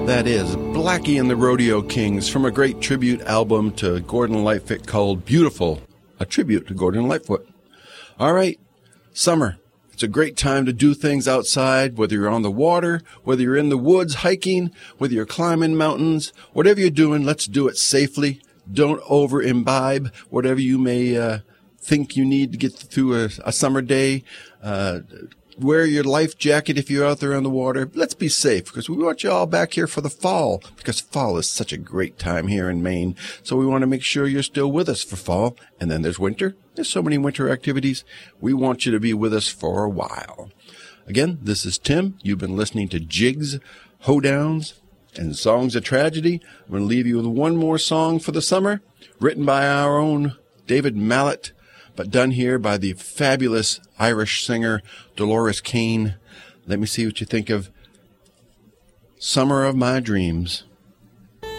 That is Blackie and the Rodeo Kings from a great tribute album to Gordon Lightfoot called Beautiful, a tribute to Gordon Lightfoot. All right, summer. It's a great time to do things outside, whether you're on the water, whether you're in the woods hiking, whether you're climbing mountains, whatever you're doing, let's do it safely. Don't over-imbibe whatever you may think you need to get through a summer day. Wear your life jacket if you're out there on the water. Let's be safe because we want you all back here for the fall because fall is such a great time here in Maine. So we want to make sure you're still with us for fall. And then there's winter. There's so many winter activities. We want you to be with us for a while. Again, this is Tim. You've been listening to Jigs, Hoedowns, and Songs of Tragedy. I'm going to leave you with one more song for the summer, written by our own David Mallet, but done here by the fabulous Irish singer Dolores Kane. Let me see what you think of Summer of My Dreams.